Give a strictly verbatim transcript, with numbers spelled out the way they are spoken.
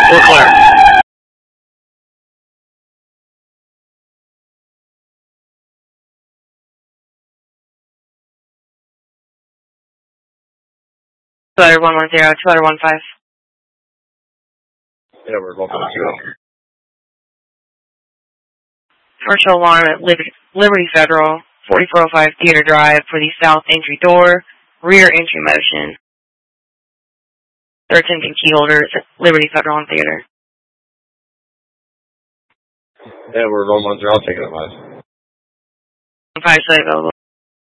We're clear. two hundred one one zero, two hundred one five. Yeah, we're one five zero. Commercial alarm at Liberty, Liberty Federal, forty-four oh five Theater Drive for the south entry door, rear entry motion. They're attempting key holders at Liberty Federal and Theater. Yeah, we're one one zero. I'll take it at five. Five site available.